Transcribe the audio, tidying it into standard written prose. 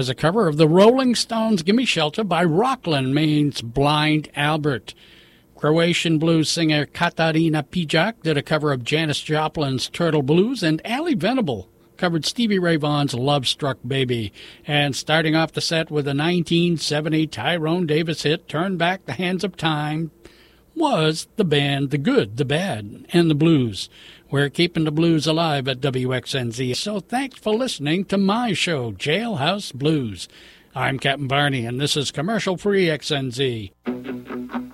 As a cover of the Rolling Stones' Gimme Shelter by Rockland, Maine's Blind Albert. Croatian blues singer Katarina Pijak did a cover of Janis Joplin's Turtle Blues, and Allie Venable covered Stevie Ray Vaughan's Love Struck Baby. And starting off the set with a 1970 Tyrone Davis hit, Turn Back the Hands of Time, was the band The Good, the Bad, and the Blues. We're keeping the blues alive at WXNZ. So thanks for listening to my show, Jailhouse Blues. I'm Captain Barney, and this is commercial-free XNZ.